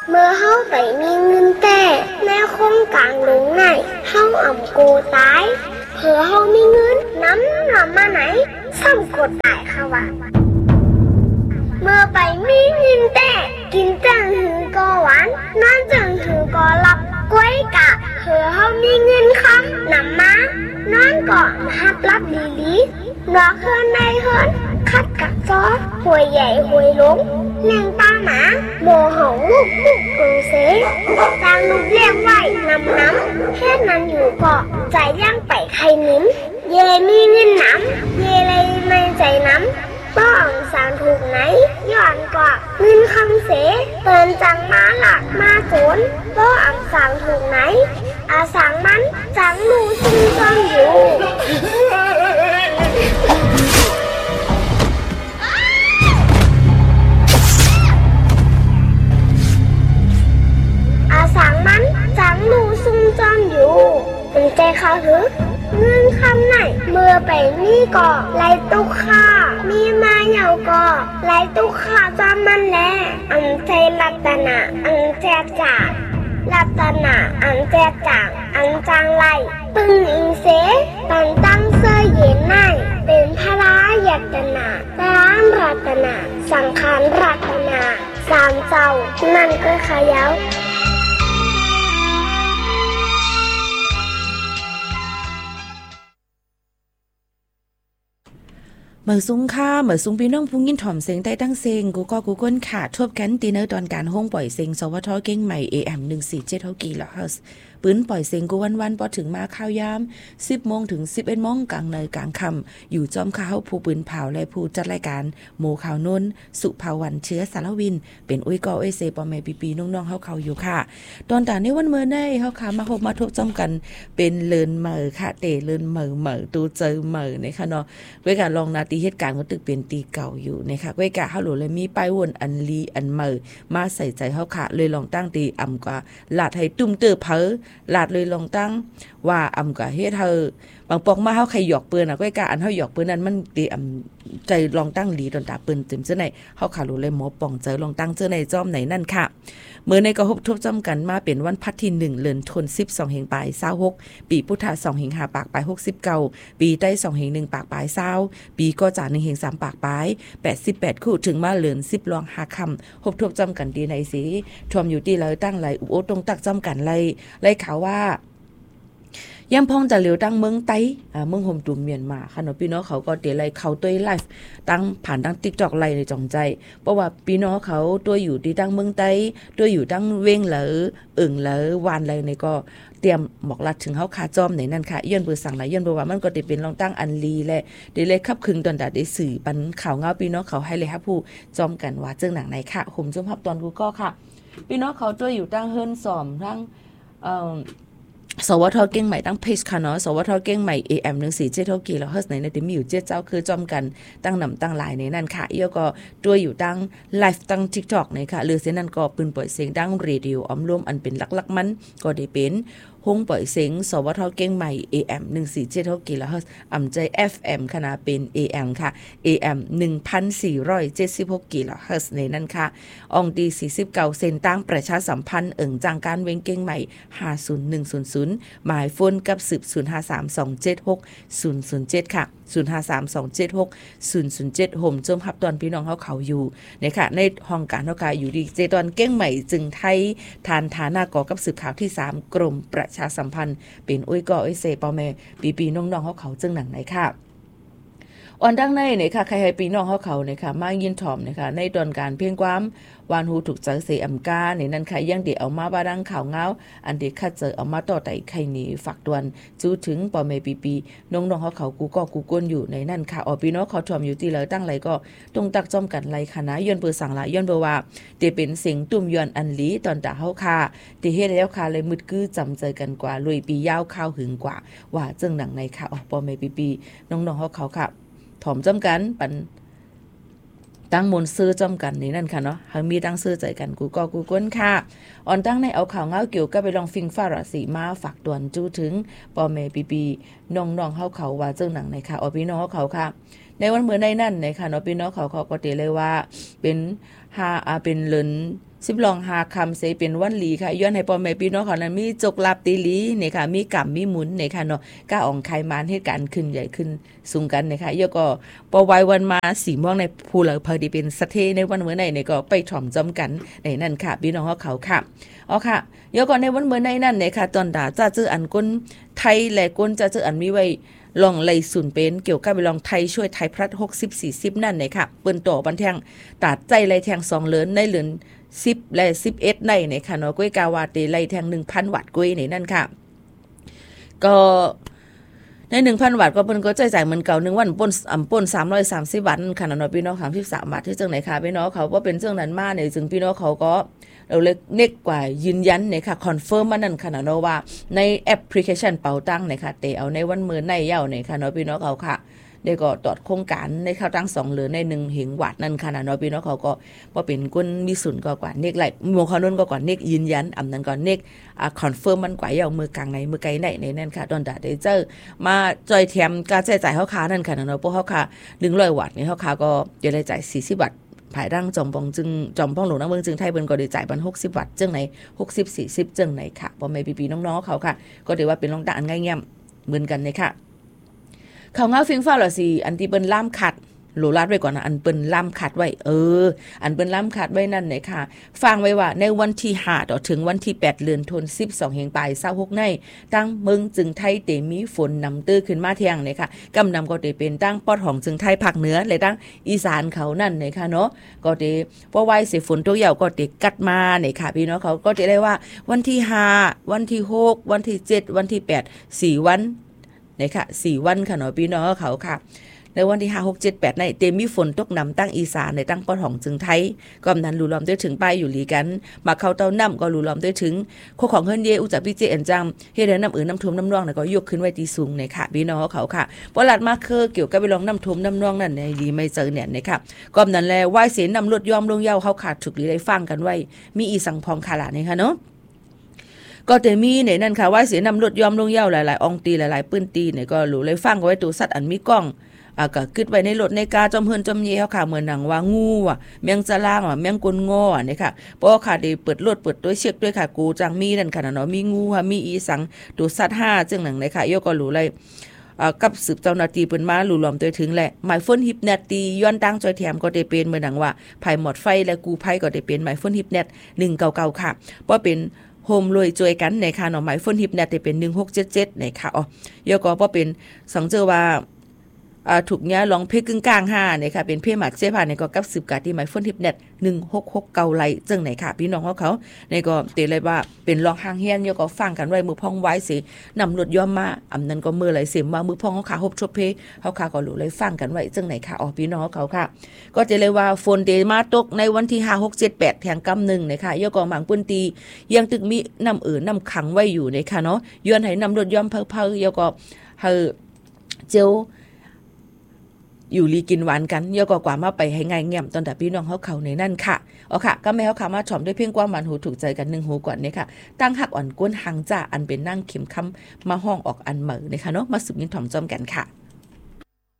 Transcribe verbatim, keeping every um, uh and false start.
เมื่อเฮาไปมีเงินแต่ในโครงการลงไหนเฮาอ่ำโกตายเผื่อเฮามีเงินน้ำนำมาไหนซ้ำกดตายค่ะวะเมื่อไปมีเงินแต่กินจังหือก็หวานนอนจังหือก็หลับกล้วยกะเผื่อเฮามีเงินค่ะนำมานอนก่อนฮับรับดีลีนอกเฮือนในเฮือนคัดกับซอหวยใหญ่หวยล้มเลี้ยงป้าหมาโมหงลูกลูกกรุงเสจางลูกเลี้ยงไว้นำน้ำแค่นั้นอยู่เกาะใจย่างไปใครนิ้มเยมีเงินน้ำเยเลยในใจน้ำป้องสารถูกไหนย้อนกว่าเงินคำเสเตือนจังมาหลักมาโขนป้องสารถูกไหนอาสังมันจังลูซุ่มซ่อนอยู่อาสังมันจังลูซุ่มซ่อนอยู่เป็นใจเขาหรือเงื่อนคำไหนเมื่อไปนี่ก่อไล่ตุกข้ามีมาเหยาก่อไล่ตุกข้าจอมมันแลอันใจรัตนาอันแจกจ่ารัตนาอันแจกจ่างอันจางไล่ปึงอิงเสตันตั้งเสื้อเย็นในเป็นพระรายัตนาร้านรัตนาสังขารรัตนาสามเจ้านั่นก็ขยาวเหมือซุ้งค่าเหมือซุ้งพี่น้องพุงยินถ่อมเสียงใต้ตั้งเสียงกูก็กูก้นขาทบกันตีเนอร์ตอนการห้องปล่อยเสียงสวทเก่งใหม่ เอ เอ็ม หนึ่งสี่เจ็ด เท่ากี่ละเฮิร์ตปืนปล่อยเสียงกูวันๆพอถึงมาข้าวยาม สิบโมงถึง สิบเอ็ดโมงกลางเนยกลางค่ำอยู่จอมข้าวผู้ปืนเผาและผู้จัดรายการโมข่าวนนสุภาวันเชื้อสารวินเป็นอุ้ยกออุ้ยเซปอแม่ปีๆน้องๆเฮาเขาอยู่ค่ะตอนตาในวันเมื่อได้เฮาค่ะมาพบมาทบจอมกันเป็นเลินเหมอค่ะเตเลินเหมอเหมอตูเจอเหมอนะคะเนาะเว้ยการลองนาตีเหตุการณ์ก็ตึกเป็นตีเก่าอยู่นะคะเว้ยกะเฮาหลุเลยมีป้ายวนอันลีอันเหมอมาใส่ใจเฮาค่ะเลยลองตั้งตีอ่ำกว่าลาดให้ตุ้มเตอเผอลาดเลยลองตั้งว่าอ่ำกว่าเฮ็ดเฮาบางปอกมาเฮาใครหยอกปืนน่ะเว้ยกะอันเฮาหยอกปืนนั้นมันตีอ่ำใจลองตั้งหลีตอนตาปืนเต็มเสื้อในเฮาค่ะหลุเลยหมอป่องใจลองตั้งเสื้อในจอมไหนนั่นค่ะเมื่อในก็พบทบจอมกันมาเป็นวันพัดที่หนึ่งเดือนธันวาคมสิบสองแห่งปลายยี่สิบหกปีพุทธศักราชสองแห่งห้าปากปลายหกสิบเก้าปีใต้สองแห่งหนึ่งปากปลายยี่สิบปีก็จาหนึ่งแห่งสามปากปลายแปดสิบแปดคู่ถึงมาเลือนสิบรองห้าคำพบทบจอมกันดีในสีทวมอยู่ที่เลยตั้งไหลอุโอตรงตักจอมกันไล่ไล่ข่าวว่ายังพองจะเหลียวตั้งเมืองไต้อ่าเมืองโฮมตุ่มเมียนมาค่ะเนาะพี่น้องเขาก็เดี๋ยวไล่เขาตัวไลฟ์ตั้งผ่านตั้ง TikTok ไล่ในจองใจเพราะว่าพี่น้องเขาตัวอยู่ที่ตั้งเมืองไต้ตัวอยู่ตั้งเว้งเหลออึ่งเหลอวานอะไรในก็เตรียมหมอกลัดถึงเฮาขาจอมในนั่นค่ะย้อนเปิดสั่งหลายย้อนบ่ว่ามันก็ได้เป็นรองตั้งอันลีและได้เลยคับคึงตอนดาได้สื่อปันข่าวเงาพี่น้องเขาให้เลยครับผู้จอมกันว่าเจิงหนังไหนค่ะผมจมพับตอนกูก็ค่ะพี่น้องเขาตัวอยู่ตั้งเฮิรนซ่อมทั้งเอ่อสวทเก่งใหม่ตั้งเพจค่ะเนาะสวทเก่งใหม่ เอ เอ็ม หนึ่งสี่เจ็ด เท่ากี่แล้วเฮิร์ตในที่มีอยู่เจ็ดเจ้าคือจอมกันตั้งนำตั้งหลายในนั่นค่ะแล้วก็ตัวอยู่ตั้งไลฟ์ตั้ง TikTok ในค่ะหรือเส้นนั้นก็ปืนปล่อยเสียงดังเรดิโออ้อมรวมอันเป็นหลักๆมันก็ได้เป็นห้องปล่อยเสียงสวทเก่งใหม่ เอ เอ็ม หนึ่งสี่เจ็ด เท่ากี่แล้วเฮิร์ตอ่ำใจ เอฟ เอ็ม ขนาดเป็น เอ เอ็ม ค่ะ เอ เอ็ม หนึ่งพันสี่ร้อยเจ็ดสิบหก กิโลเฮิรตซ์ในนั่นค่ะอองดีสี่สิบเก้าเซนตั้งประชาสัมพันธ์เอิ่งจางการเว้งเก่งใหม่ห้าศูนย์หนึ่งศูนย์ศูนย์หมายโฟนกับสืบศูนย์ ห้า สาม สอง เจ็ด หก ศูนย์ ศูนย์ เจ็ดค่ะศูนย์ ห้า สาม สอง เจ็ด หก ศูนย์ ศูนย์ เจ็ดห่มจมพับตอนพี่น้องเฮาเขาอยู่นะคะในห้องการเฮาค่ะอยู่ดีเจตอนเก่งใหม่จึงไทยทานฐานะกอกับสืบข่าวที่สามกรมประชาสัมพันธ์เป็นอุ้ยกออุ้ยเซปอแม่ปีๆน้องๆเฮาเขาจึงหนังไหนค่ะอ่อนดังในเนี่ยค่ะใครให้ปีน้องเฮาเขาเนี่ยค่ะมายินถ่อมนะคะในตอนการเพียงความวานหูถูกใจเสอำกาในนั้นค่ะยังเดี๋ยวเอามาบาดังข่าวเงาอันเด็กคัดเจอเอามาต่อไต่ไข่หนีฝักตวนจู้ถึงปอเมปีปีน้องๆเฮาเขากูก็กูก้นอยู่ในนั่นค่ะอ๋อพี่น้องเขาถ่อมอยู่ที่เลยตั้งไรก็ตรงตักจอมกันไรคณะย้อนเปิดสั่งละย้อนเบอว่าเตเป็นเสียงตุ่มยอนอันลีตอนตาเฮาค่ะที่เฮ็ดแล้วค่ะเลยมึดกื้อจำใจกันกว่าลุยปียาวข้าวหึงกว่าว่าจึงหนังในค่ะอ๋อปอเมปีปีน้องๆเฮาเขาค่ะถ่อมจำกันปันตั้งมนซื้อจอมกันนี่นั่นค่ะเนาะเฮามีตั้งซื้อใจกันกูก็กูก้นค่ะอ่อนตั้งในเอาข่าวเงาเกี่ยวกับไปลองฟิงฟ้าราศีมาฝากตวนจู้ถึงปอแม่ปีปีน้องๆเฮาเขาว่าเจ้าหนังในค่ะอ๋อพี่น้องเฮาเขาค่ะในในวันเมื่อในนั่นนะคะเนาะพี่น้องเขาเขาก็เตเลยว่าเป็นหาอ่าเป็นเลินสิบลองหาคำเสเป็นวันหลีค่ะย้อนให้พ่อแม่พี่น้องเขานั้นมีจกลาบตีหลีเนี่ยค่ะมีกำมีหมุนเนี่ยค่ะเนาะก้าอ่องไขมานเหตุการณ์ขึ้นใหญ่ขึ้นสูงกันเนี่ยค่ะยก็ปอไว้วันมาสีม่วงในภูเหลือพอดีเป็นสะเทในวันเมื่อในเนี่ยก็ไปถ่อมจอมกันในนั่นค่ะพี่น้องเขาเขาค่ะอ๋อค่ะยก็ในวันเมื่อในนั่นเนี่ยค่ะตอนด่าจะเจออันก้นไทยและก้นจะเจออันมีไว้ลองไล่ศูนย์เป็นเกี่ยวกับไปลองไทยช่วยไทยพลัดหกสิบ สี่สิบนั่นเนี่ยค่ะเปิ้นต่อบันแทงตัดใจไล่แทงสองเหลินในเหลินสิบและสิบเอ็ดในในค่ะเนาะก้วยกาวาเตไล่แทง หนึ่งพัน วัตต์ก้วยในนั่นค่ะก็ใน หนึ่งพัน วัตต์ก็เพิ่นก็จ่ายๆเหมือนเก่าหนึ่งวันป่นอ่ำป่นสามร้อยสามสิบวัตต์ค่ะเนาะพี่น้องสามสิบสามบาทที่จังไหนค่ะพี่น้องเขาว่าเป็นจังนั้นมาเนี่ยซึ่งพี่น้องเขาก็เราเล็กเน็กกว่ายืนยันเนี่ยค่ะคอนเฟิร์มมานั่นค่ะเนาะว่าในแอปพลิเคชันเป๋าตังเนี่ยค่ะเตเอาในวันมื้อในยาวเนี่ยค่ะเนาะพี่น้องเขาค่ะได้ก็ตอดโครงการในข้าวตั้งสองเหลือในหนึ่งเหงวัดนั่นค่ะนะเนาะพี่น้องเขาก็ว่าเป็นก้นมีศูนย์ก็กว่าเนกไหลหมู่เขานั่นก็กว่าเนกยืนยันอำนั้นก่อนเนกอ่าคอนเฟิร์มมันกว่าเอามือกลางในมือไกลในในนั่นค่ะตอนดาได้เจอมาจอยแถมการใช้จ่ายเฮาค้านั่นค่ะนะเนาะพวกเฮาค้าหนึ่งร้อยวัตต์นี่เฮาค้าก็จะได้จ่ายสี่สิบวัตต์ภายดังจอมปองจึงจอมป้องหลวงนางเมืองจึงไทยเบิ่นก็ได้จ่ายบันหกสิบวัตต์จังไหนหกสิบ สี่สิบจังไหนค่ะบ่แม่พี่ๆน้องๆเขาค่ะก็ถือว่าเป็นรองด่านง่ายๆเหมือนกันเลยค่ะเขาเงาฟิงฟ้าหรอสิอันที่เปิ้นล่ามขัดโหลลัดไว้ก่อนนะอันเปิ้นล่ามขัดไว้เอออันเปิ้นล่ามขัดไว้นั่นไหนค่ะฟังไว้ว่าในวันที่ห้าต่อถึงวันที่แปดเดือนธันวาคมสิบสองแห่งปลายยี่สิบหกในตั้งเมืองจึงไทยเตมีฝนนำตื้อขึ้นมาเที่ยงเนี่ยค่ะกำนำก็ได้เป็นตั้งปอดของจึงไทยภาคเหนือและตั้งอีสานเขานั่นเนี่ยค่ะเนาะก็ได้เพราะว่าสิฝนตกยาวก็ได้กัดมาเนี่ยค่ะพี่น้องเขาก็จะได้ว่าวันที่ห้าวันที่หกวันที่เจ็ดวันที่แปดสี่วันเนี่ยค่ะสี่วันค่ะเนาะพี่น้องเขาค่ะในวันที่ห้า หก เจ็ด แปดในเต็มมีฝนตกนำตั้งอีสานในตั้งปอดของจึงไทยก็นั้นรู้ล้อมด้วยถึงป้ายอยู่หลีกันมาเข้าเต้าน้ำก็รู้ล้อมด้วยถึงโคของเฮิรนเยอุจจาระพี่เจเอ็นจังเฮ็ดให้น้ำอื่นน้ำท่วมน้ำนองเนี่ยก็ยกขึ้นไว้ที่สูงในค่ะพี่น้องเขาค่ะปลัดมาคือเกี่ยวกับไปลองน้ำท่วมน้ำนองนั่นในดีไม่เจอเนี่ยในค่ะก็นั้นแลว่ายเสนนำลดยอมลงเย้าเขาขาดถูกหรือได้ฟังกันไว้มีอีสังพองขาลาเนี่ยค่ะเนาะก็แต่มีในนั่นค่ะว่าเสียนำรถยอมลงเย้าหลายๆองตีหลายๆปื้นตีเนี่ยก็รู้เลยฟังไว้ตัวสัตว์อันมีกล้องอ่าก็กึดไว้ในรถในกาจอมเฮินจอมเย่เฮาค่ะเหมือนหนังว่างูอ่ะแมงจะล่างอ่ะแมงกลงออ่ะนี่ค่ะเพราะค่ะได้เปิดรถเปิดด้วยเช็คด้วยค่ะกูจังมีนั่นค่ะเนาะมีงูค่ะมีอีสังตัวสัตว์ห้าจึงหนังเลยค่ะโยก็รู้เลยอ่ากับสืบเจ้าหน้าที่เปิ้นมารู้ล้อมตัวถึงแหละหมายฝนฮิปแนตตีย้อนตั้งจอยแถมก็ได้เป็นเหมือนหนังว่าภัยหมดไฟและกูภัยก็ได้เป็นหมายฝนฮิปแนตหนึ่งเก้าเก้าค่ะเพราะเป็นโฮมรวยจวยกันในค่ะเนาะหมายฝนฮิปแนตได้เป็นหนึ่งหกเจ็ดเจ็ดในค่ะอ๋อยก็เพราะเป็นสังเจอว่าอ่าถูกเนี้ยลองเพกึ่งกลางห้าเนี่ยค่ะเป็นเพหมักเสื้อผ้าในก็กับสืบกาที่หมายฝนทิพเน็ตหนึ่งหกหกเก้าไลจังไหนค่ะพี่น้องเขาเขาในก็เตเลยว่าเป็นรองหางเฮียนโยก็ฟังกันไว้มือพองไว้สินำรถย่อมมาอำนั้นก็มือไหลเสียมว่ามือพองเขาขาฮบชบเพเขาขาก็รู้เลยฟังกันไว้จังไหนค่ะอ๋อพี่น้องเขาค่ะก็จะเลยว่าฝนเดมาตกในวันที่ห้า หก เจ็ด แปดแทงกำหนึ่งนะคะโยก็หมางปืนตียังตึกมีน้ำเอื่นน้ำขังไว้อยู่ในค่ะเนาะย้อนให้นำรถย่อมเพิ่ๆโยก็เฮอเจียวอยู่ลีกินหวานกันเยอะกว่ามาไปให้ง่ายเงี่ยมตอนแต่พี่น้องเขาเขาในนั่นค่ะอ๋อค่ะก็ไม่เขาขามาชมด้วยเพียงความหวานหูถูกใจกันหนึ่งหูก่อนเนี่ยค่ะตั้งหักอ่อนก้นหางจ้าอันเป็นนั่งเข็มคำมาห้องออกอันเหมือนะคะเนาะมาสืบยินถ่อมจอมกันค่ะ